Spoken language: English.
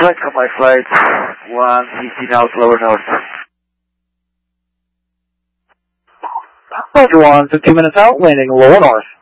Echo, my flight 150 knots, lower north. Flight 1, 15 minutes out, landing lower north.